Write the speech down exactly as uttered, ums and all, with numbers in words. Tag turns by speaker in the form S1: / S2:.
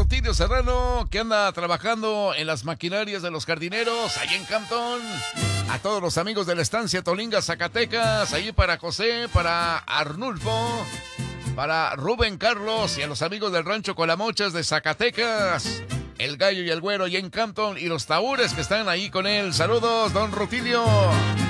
S1: Rutilio Serrano, que anda trabajando en las maquinarias de los jardineros, ahí en Cantón. A todos los amigos de la estancia Tolinga, Zacatecas, ahí para José, para Arnulfo, para Rubén Carlos y a los amigos del rancho Colamochas de Zacatecas. El Gallo y el Güero y en Campton y los Taúres que están ahí con él. Saludos, don Rutilio.